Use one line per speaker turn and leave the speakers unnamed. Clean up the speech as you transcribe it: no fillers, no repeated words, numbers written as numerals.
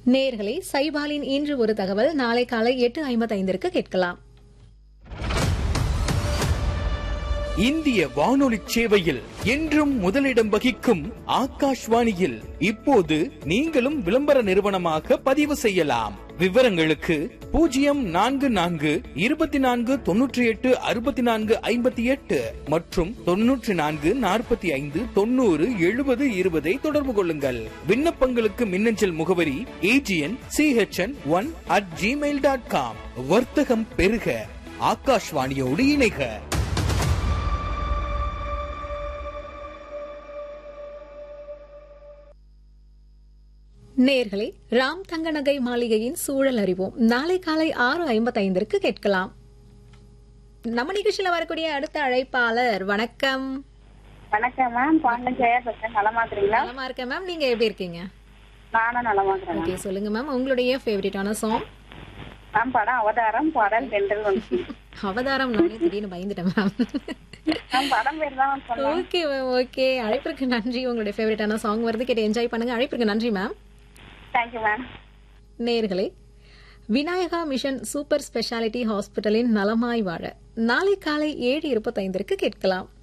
நேயர்களே, சைபாலின் இன்று ஒரு தகவல் நாளை காலை 8:55 கேட்கலாம்.
இந்திய வானொலி சேவையில் என்றும் முதலிடம் வகிக்கும் ஆகாஷ்வாணியில் இப்போது நீங்களும் விளம்பர நிறுவனமாக பதிவு செய்யலாம். விவரங்களுக்கு 0424286458 மற்றும் 9445907020 தொடர்பு கொள்ளுங்கள். விண்ணப்பங்களுக்கு மின்னஞ்சல் முகவரி agn.chn1@gmail.com. வர்த்தகம் பெருக, ஆகாஷ்வாணியோடு இணைக.
நேயர்களே, ராம் தங்க நகை மாளிகையின் சூழல் அறிவோம் நாளை காலை 6:55 கேட்கலாம். நம்ம நிகழ்ச்சியில வரக்கூடிய அடுத்த அழைப்பாளர், வணக்கம்.
வணக்கம் மேம், பாண்டிச்சேரியா பேசுறேன். நலமா இருக்கீங்களா?
நலமா இருக்கேன் மேம், நீங்க எப்படி இருக்கீங்க?
நானும் நலமா இருக்கிறேன்.
ஓகே, சொல்லுங்க மேம், உங்களுடைய ஃபேவரட்டான சாங்.
மேம் படம் அவதாரம், பாடல் தென்றல் வந்து.
அவதாரம், நானே திடீர்னு பயந்துட்டேன் மேம்.
மேம் படம் பேர் தான் சொன்னேன்.
Okay ma'am, okay. அழைப்பிற்கு நன்றி. உங்களுடைய ஃபேவரட்டான சாங் வருது, கேட்டு என்ஜாய் பண்ணுங்க. அழைப்பிற்கு நன்றி மேம்.
Thank you ma'am.
நேயர்களே, விநாயகா மிஷன் சூப்பர் ஸ்பெஷாலிட்டி ஹாஸ்பிட்டலின் நலமாய் வாழ நாளை காலை 7:25 கேட்கலாம்.